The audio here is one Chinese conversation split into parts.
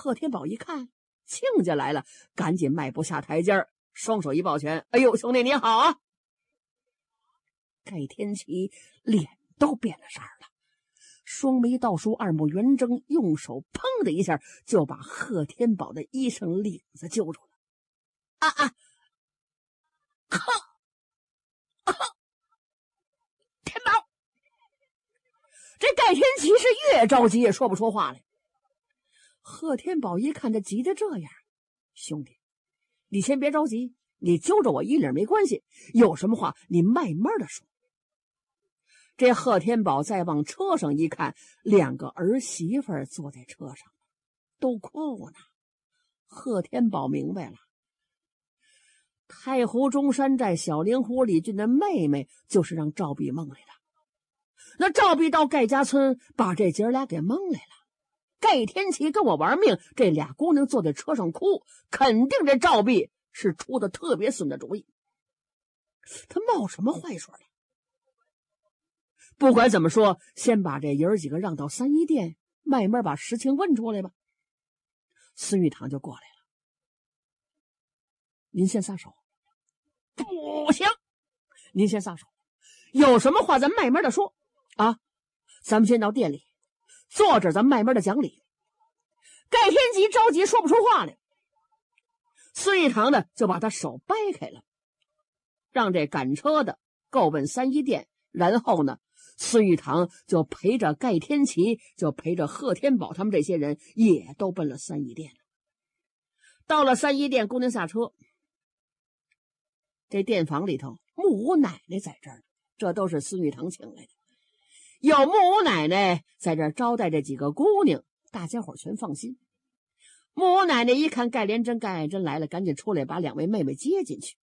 贺天宝一看亲家来了，赶紧迈步下台阶，双手一抱拳：“哎呦，兄弟你好啊！”盖天齐脸都变了色了，双眉倒竖，二目圆睁，用手砰的一下就把贺天宝的衣裳领子揪住了。天宝！这盖天齐是越着急也说不出话来。贺天宝一看他急得这样，兄弟，你先别着急，你揪着我衣领没关系，有什么话你慢慢的说。这贺天宝再往车上一看，两个儿媳妇坐在车上都哭呢。贺天宝明白了，太湖中山寨小灵狐李俊的妹妹就是让赵碧蒙来的。那赵碧到盖家村把这姐俩给蒙来了，盖天齐跟我玩命，这俩姑娘坐在车上哭，肯定这赵碧是出的特别损的主意。他冒什么坏水了？不管怎么说，先把这爷儿几个让到三一店，慢慢把实情问出来吧。孙玉堂就过来了。您先撒手。不行，您先撒手，有什么话咱慢慢的说啊。咱们先到店里坐着，咱慢慢的讲理。盖天齐着急说不出话来，孙玉堂呢就把他手掰开了，让这赶车的够奔三一店，然后呢孙玉堂就陪着盖天齐，就陪着贺天宝他们这些人也都奔了三一店了。到了三一店，姑娘下车，这店房里头木屋奶奶在这儿，这都是孙玉堂请来的。有木屋奶奶在这儿招待这几个姑娘，大家伙全放心。木屋奶奶一看盖连珍、盖爱珍来了，赶紧出来把两位妹妹接进去。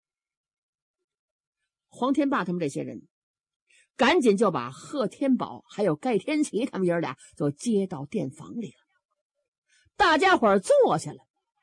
黄天霸他们这些人赶紧就把贺天宝还有盖天齐他们爷俩就接到店房里了。大家伙坐下了，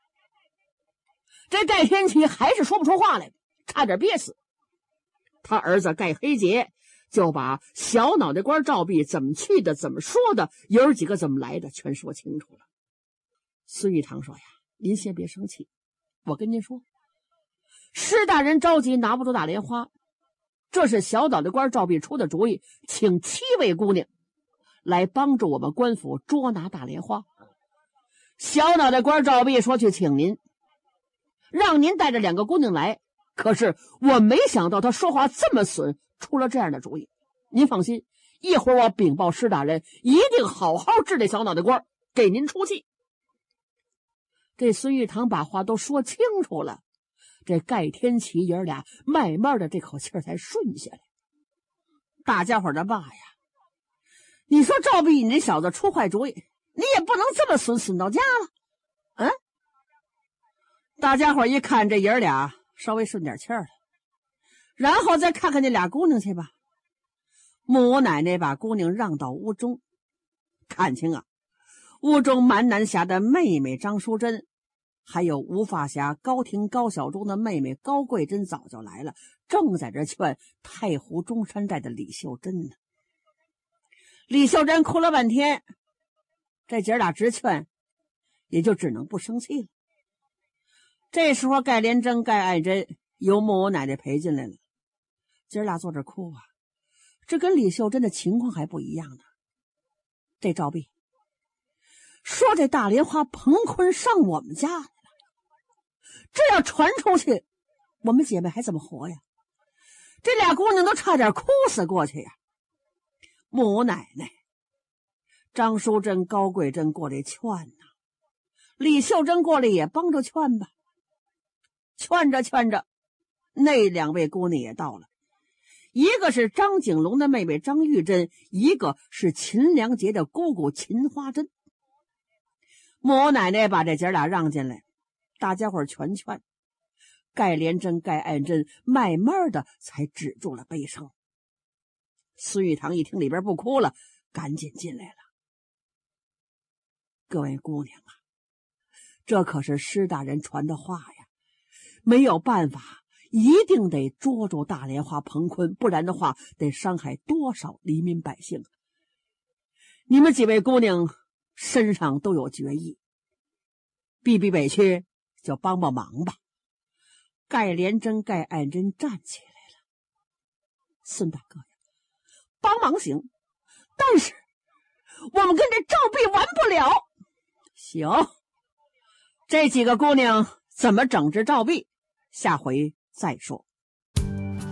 这盖天齐还是说不出话来，差点憋死。他儿子盖黑杰就把小脑袋瓜赵碧怎么去的，怎么说的，爷儿几个怎么来的，全说清楚了。孙玉堂说呀，您先别生气，我跟您说，施大人着急拿不住大莲花，这是小脑袋瓜赵碧出的主意，请7位姑娘来帮助我们官府捉拿大莲花。小脑袋瓜赵碧说去请您，让您带着2个姑娘来，可是我没想到他说话这么损，出了这样的主意。您放心，一会儿我禀报施大人，一定好好治这小脑袋瓜，给您出气。这孙玉堂把话都说清楚了，这盖天齐爷俩慢慢的这口气才顺下来。大家伙的爸呀，你说赵碧你这小子出坏主意，你也不能这么损到家了。大家伙一看这爷俩稍微顺点气儿了，然后再看看那俩姑娘去吧。木屋奶奶把姑娘让到屋中，看清啊，屋中蛮南侠的妹妹张淑珍，还有无发侠高亭高小忠的妹妹高桂珍早就来了，正在这劝太湖中山寨的李秀珍呢。李秀珍哭了半天，这姐俩直劝，也就只能不生气了。这时候盖连珍、盖爱珍由木屋奶奶陪进来了，姐俩坐这哭啊，这跟李秀珍的情况还不一样呢。这赵碧说这大莲花彭坤上我们家来了，这要传出去，我们姐妹还怎么活呀？这俩姑娘都差点哭死过去呀。木屋奶奶、张淑珍、高桂珍过来劝呐，李秀珍过来也帮着劝吧。劝着劝着，那2位姑娘也到了，一个是张景龙的妹妹张玉珍，一个是秦良杰的姑姑秦花珍。木屋奶奶把这姐俩让进来，大家伙全劝，盖连珍、盖爱珍慢慢的才止住了悲声。孙玉堂一听里边不哭了，赶紧进来了。各位姑娘啊，这可是施大人传的话呀，没有办法，一定得捉住大莲花彭坤，不然的话得伤害多少黎民百姓。你们几位姑娘身上都有决议， 避避委屈，就帮帮忙吧。盖连珍、盖爱珍站起来了。孙大哥呀，帮忙行，但是我们跟这赵碧完不了。行，这几个姑娘怎么整治赵碧，下回再说。